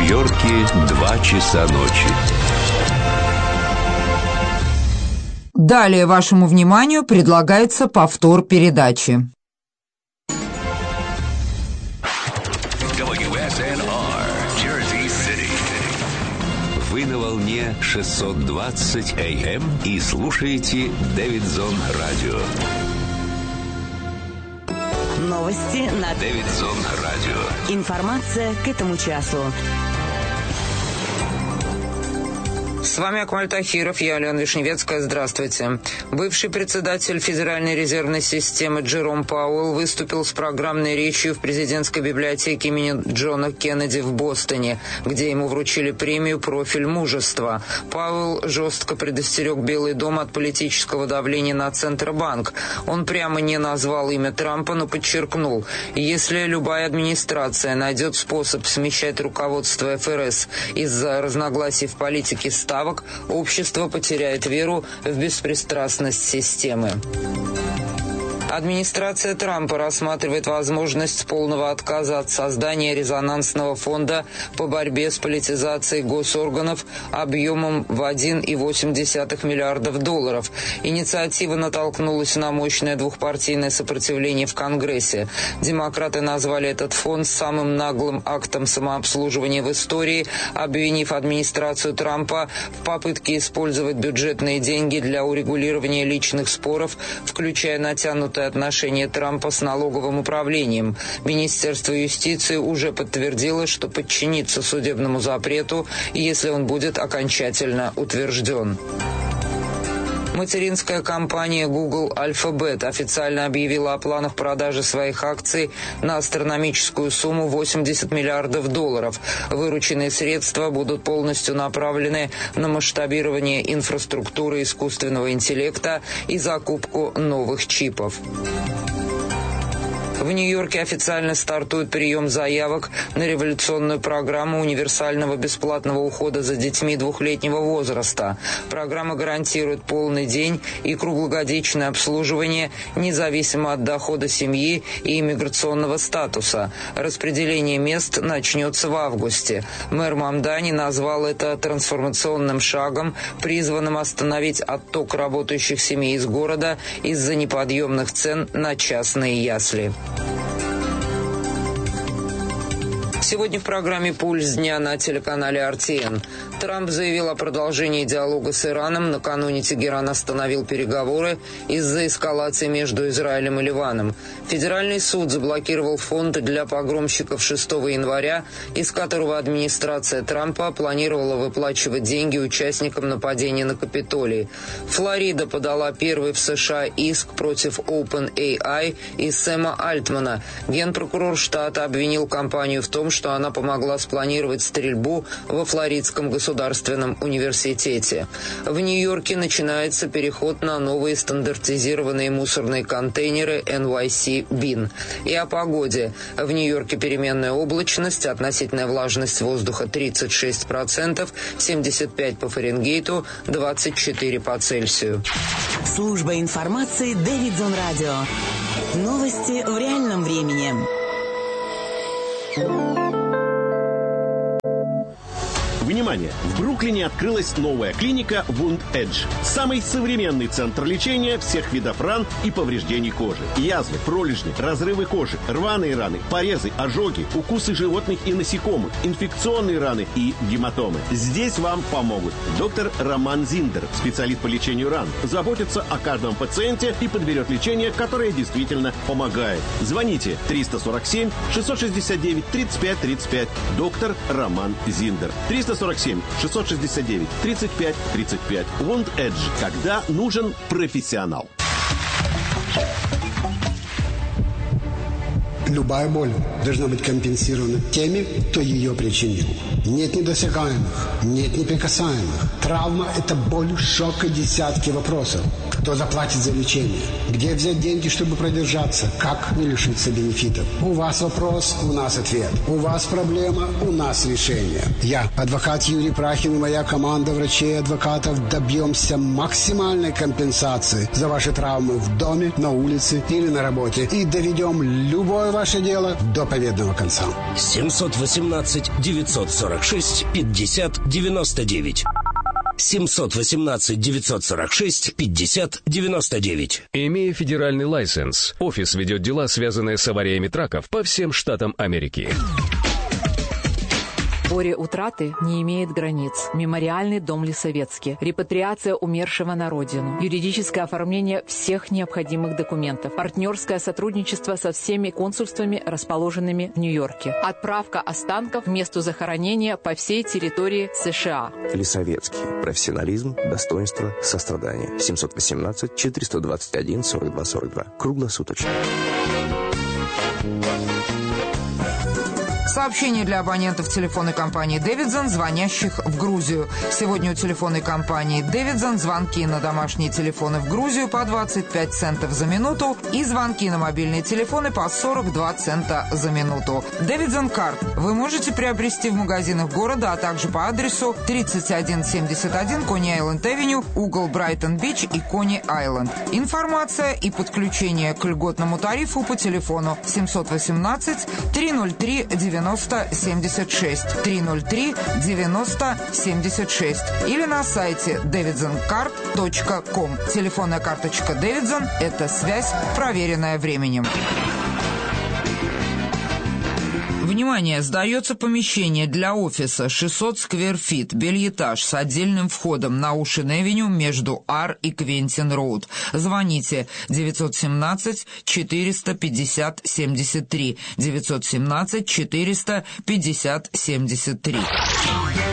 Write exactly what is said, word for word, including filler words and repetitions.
Нью-Йорке два часа ночи. Далее вашему вниманию предлагается повтор передачи. дабл ю эс эн ар, Jersey City. Вы на волне шестьсот двадцать эй эм и слушаете Дэвидсон Радио. Новости на Дэвидсон Радио. Информация к этому часу. С вами Акмаль Тахиров, я Алена Вишневецкая. Здравствуйте. Бывший председатель Федеральной резервной системы Джером Пауэлл выступил с программной речью в президентской библиотеке имени Джона Кеннеди в Бостоне, где ему вручили премию «Профиль мужества». Пауэлл жестко предостерег Белый дом от политического давления на Центробанк. Он прямо не назвал имя Трампа, но подчеркнул, если любая администрация найдет способ смещать руководство эф эр эс из-за разногласий в политике ставок, общество потеряет веру в беспристрастность системы. Администрация Трампа рассматривает возможность полного отказа от создания резонансного фонда по борьбе с политизацией госорганов объемом в один целых восемь десятых миллиардов долларов. Инициатива натолкнулась на мощное двухпартийное сопротивление в Конгрессе. Демократы назвали этот фонд самым наглым актом самообслуживания в истории, обвинив администрацию Трампа в попытке использовать бюджетные деньги для урегулирования личных споров, включая натянутые отношения Трампа с налоговым управлением. Министерство юстиции уже подтвердило, что подчинится судебному запрету, если он будет окончательно утвержден. Материнская компания Google Alphabet официально объявила о планах продажи своих акций на астрономическую сумму восемьдесят миллиардов долларов. Вырученные средства будут полностью направлены на масштабирование инфраструктуры искусственного интеллекта и закупку новых чипов. В Нью-Йорке официально стартует прием заявок на революционную программу универсального бесплатного ухода за детьми двухлетнего возраста. Программа гарантирует полный день и круглогодичное обслуживание, независимо от дохода семьи и иммиграционного статуса. Распределение мест начнется в августе. Мэр Мамдани назвал это трансформационным шагом, призванным остановить отток работающих семей из города из-за неподъемных цен на частные ясли. Сегодня в программе «Пульс дня» на телеканале эр ти эн. Трамп заявил о продолжении диалога с Ираном. Накануне Тегеран остановил переговоры из-за эскалации между Израилем и Ливаном. Федеральный суд заблокировал фонд для погромщиков шестого января, из которого администрация Трампа планировала выплачивать деньги участникам нападения на Капитолий. Флорида подала первый в США иск против OpenAI и Сэма Альтмана. Генпрокурор штата обвинил компанию в том, что она помогла спланировать стрельбу во Флоридском государственном университете. В Нью-Йорке начинается переход на новые стандартизированные мусорные контейнеры эн вай си Bin. И о погоде. В Нью-Йорке переменная облачность, относительная влажность воздуха тридцать шесть процентов, семьдесят пять по Фаренгейту, двадцать четыре по Цельсию. Служба информации Дэвидсон Радио. Новости в реальном времени. Внимание! В Бруклине открылась новая клиника Wound Edge. Самый современный центр лечения всех видов ран и повреждений кожи. Язвы, пролежни, разрывы кожи, рваные раны, порезы, ожоги, укусы животных и насекомых, инфекционные раны и гематомы. Здесь вам помогут доктор Роман Зиндер, специалист по лечению ран. Заботится о каждом пациенте и подберет лечение, которое действительно помогает. Звоните триста сорок семь шестьсот шестьдесят девять тридцать пять тридцать пять. Доктор Роман Зиндер. триста сорок семь шестьсот шестьдесят девять тридцать пять тридцать пять. Wound Edge. Когда нужен профессионал. Любая боль должна быть компенсирована теми, кто ее причинил. Нет недосягаемых, нет неприкасаемых. Травма – это боль, шок и десятки вопросов. Кто заплатит за лечение? Где взять деньги, чтобы продержаться? Как не лишиться бенефитов? У вас вопрос, у нас ответ. У вас проблема, у нас решение. Я, адвокат Юрий Прахин и моя команда врачей и адвокатов добьемся максимальной компенсации за ваши травмы в доме, на улице или на работе. И доведем любой вопрос ваше дело до победного конца. семьсот восемнадцать девятьсот сорок шесть пятьдесят девяносто девять. семьсот восемнадцать девятьсот сорок шесть пятьдесят девяносто девять. Имея федеральный лайсенс, офис ведет дела, связанные с авариями траков по всем штатам Америки. Горе утраты не имеет границ. Мемориальный дом Лисовецкий. Репатриация умершего на родину. Юридическое оформление всех необходимых документов. Партнерское сотрудничество со всеми консульствами, расположенными в Нью-Йорке. Отправка останков к месту захоронения по всей территории США. Лисовецкий. Профессионализм, достоинство, сострадание. семьсот восемнадцать четыреста двадцать один сорок два сорок два. Круглосуточно. Сообщение для абонентов телефонной компании «Дэвидсон», звонящих в Грузию. Сегодня у телефонной компании «Дэвидсон» звонки на домашние телефоны в Грузию по двадцать пять центов за минуту и звонки на мобильные телефоны по сорок два цента за минуту. «Дэвидсон Карт» вы можете приобрести в магазинах города, а также по адресу тридцать один семьдесят один Кони-Айленд-Авеню, угол Брайтон-Бич и Кони-Айленд. Информация и подключение к льготному тарифу по телефону семьсот восемнадцать триста три девяносто семьдесят шесть триста три девяносто семьдесят шесть или на сайте дэвидсон карт точка ком. Телефонная карточка «Дэвидсон» – это связь, проверенная временем. Внимание! Сдается помещение для офиса шестьсот сквер-фит, бельэтаж с отдельным входом на Оушен-Авеню между Ар и Квентин-Роуд. Звоните девятьсот семнадцать четыреста пятьдесят семьдесят три девятьсот семнадцать четыреста пятьдесят семьдесят три.